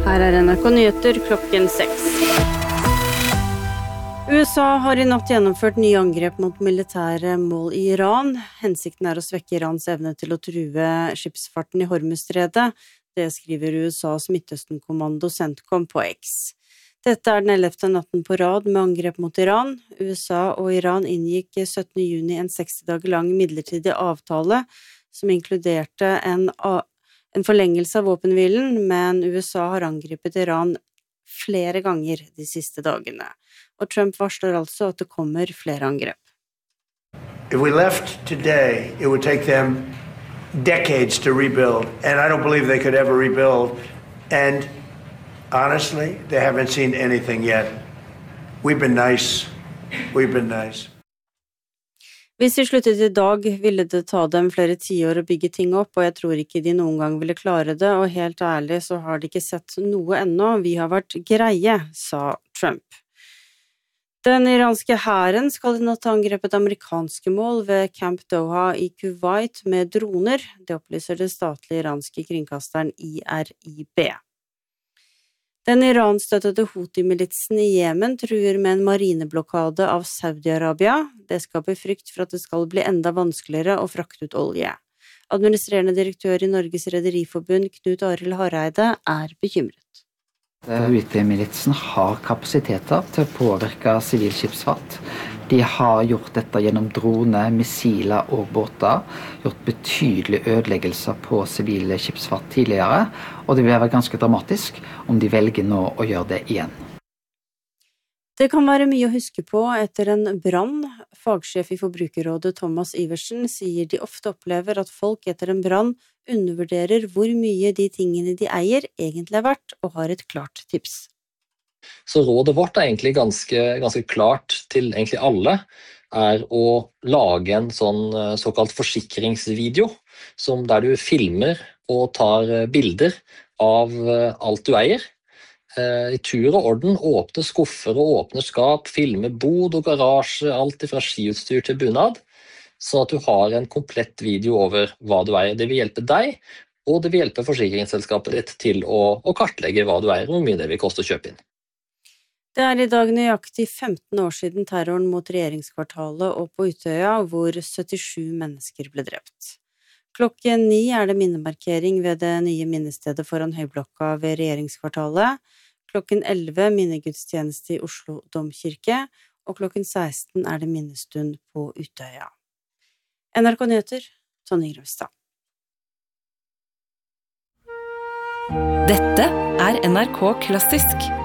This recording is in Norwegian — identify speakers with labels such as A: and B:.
A: Her NRK Nyheter klokken 6. USA har i natt gjennomført nye angrep mot militære mål i Iran. Hensikten å svekke Irans evne til å true skipsfarten i Hormuzstredet. Det skriver USAs Midtøsten-kommando CENTCOM på X. Dette den 11. natten på rad med angrep mot Iran. USA og Iran inngikk 17. juni en 60 dager lang midlertidig avtale som inkluderte en forlengelse av våpenhvilen, men USA har angrepet Iran flere ganger de siste dagene. Og Trump varsler altså at det kommer flere angrep.
B: If we left today, it would take them decades to rebuild, and I don't believe they could ever rebuild. And honestly, they haven't seen anything yet. We've been nice. We've been nice.
A: Hvis de sluttet i dag, ville det ta dem flere tiår å bygge ting opp, og jeg tror ikke de noen gang ville klare det, og helt ærlig så har de ikke sett noe ennå. Vi har vært greie, sa Trump. Den iranske hæren skal i natt ha angrepet amerikanske mål ved Camp Doha i Kuwait med droner. Det opplyser det statlige iranske kringkasteren IRIB. Den iranstøttede Houthi-militsen i Jemen truer med en marineblokade av Saudi-Arabia. Det skaper frykt for at det skal bli enda vanskeligere å frakte ut olje. Administrerende direktør i Norges Rederiforbund, Knut Arild Hareide, bekymret.
C: Houthi-militsen har kapasiteter til å påvirke sivil skipsfart. De har gjort dette gjennom droner, missiler og båter, gjort betydelige ødeleggelser på sivil skipsfart tidligere, og det vil være ganske dramatisk om de velger nå å gjøre det igjen.
A: Det kan være mye å huske på etter en brann. Fagsjef i Forbrukerrådet Thomas Iversen sier de ofte opplever at folk etter en brann undervurderer hvor mye de tingene de eier egentlig er verdt, og har et klart tips.
D: Så rådet vårt egentlig ganske klart til egentlig alle, å lage en såkalt forsikringsvideo, der du filmer og tar bilder av alt du eier. I tur og orden, åpne skuffer og åpne skap, filme bod og garasje, alt fra skiutstyr til bunad, så at du har en komplett video over hva du eier. Det vil hjelpe deg, og det vil hjelpe forsikringsselskapet ditt til å kartlegge hva du eier, og hvor mye det vil koste å kjøpe inn.
A: Det i dag nøyaktig 15 år siden terroren mot regjeringskvartalet og på Utøya, hvor 77 mennesker ble drept. Klokken 9 det minnemarkering ved det nye minnestedet foran høyblokka ved regjeringskvartalet. Klokken 11 minnegudstjeneste i Oslo Domkirke, og klokken 16 det minnestund på Utøya. NRK Nyheter, Tonje Grøvstad.
E: Dette NRK Klassisk.